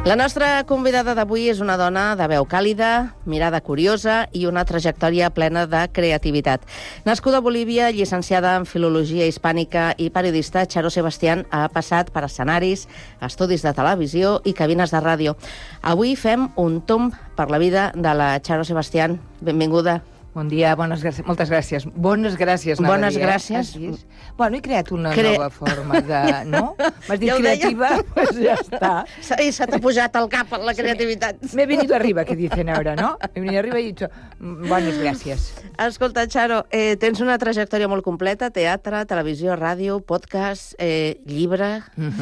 La nostra convidada d'avui és una dona de veu càlida, mirada curiosa i una trajectòria plena de creativitat. Nascuda a Bolívia, llicenciada en Filologia Hispànica i periodista, Charo Sebastián ha passat per escenaris, estudis de televisió i cabines de ràdio. Avui fem un tomb per la vida de la Charo Sebastián. Benvinguda. Bon dia, moltes gràcies. Bones gràcies, anava Bones a dir, gràcies. Bueno, he creat una nova forma de... No? M'has dit creativa? Pues ja està. I se t'ha pujat al cap la creativitat. Me he venido arriba, que dicen ahora, ¿no? He venido arriba y he dicho, bones gràcies. Escolta, Charo, tens una trajectòria molt completa, teatre, televisió, ràdio, podcast, llibre.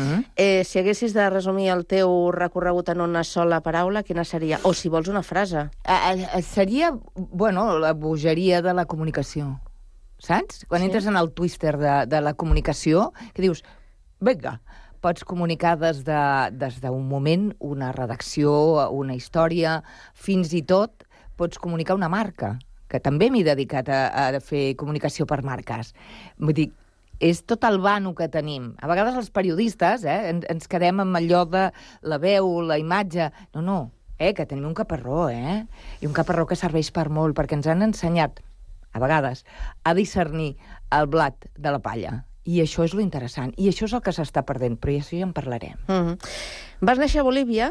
Si haguessis de resumir el teu recorregut en una sola paraula, quina seria? O si vols una frase. Seria, bueno, la bogeria de la comunicació, saps? Quan entres en el twister de la comunicació, que dius, vinga, pots comunicar des d'un moment, una redacció, una història, fins i tot pots comunicar una marca, que també m'he dedicat a fer comunicació per marques. Vull dir, és tot el vano que tenim. A vegades els periodistes ens quedem amb allò de la veu, la imatge... No, que tenim un caparró, i un caparró que serveix per molt, perquè ens han ensenyat, a vegades, a discernir el blat de la palla. I això és lo interessant. I això és el que s'està perdent, però això ja en parlarem. Vas néixer a Bolívia,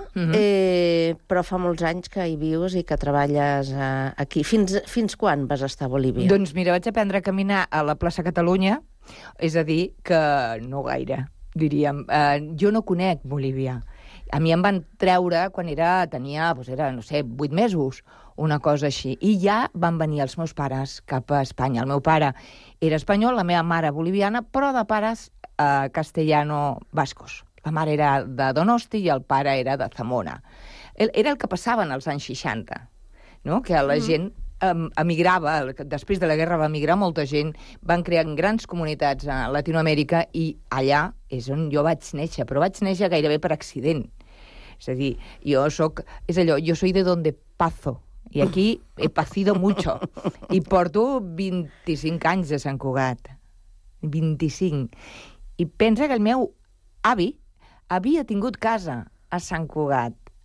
però fa molts anys que hi vius i que treballes aquí. Fins quan vas estar a Bolívia? Doncs mira, vaig aprendre a caminar a la plaça Catalunya, és a dir, que no gaire, diríem. Jo no conec Bolívia. A mi em van treure quan tenia, no sé, 8 mesos, una cosa així. I ja van venir els meus pares cap a Espanya. El meu pare era espanyol, la meva mare boliviana, però de pares castellano-bascos. La mare era de Donosti i el pare era de Zamora. Era el que passava en els anys 60, no? Que la gent emigrava, després de la guerra va emigrar molta gent, van crear grans comunitats a Latinoamèrica i allà és on jo vaig néixer, però vaig néixer gairebé per accident. És a dir, jo soy de donde paso, i aquí he pacido mucho, i porto 25 anys a Sant Cugat. 25. I pensa que el meu avi havia tingut casa a Sant Cugat.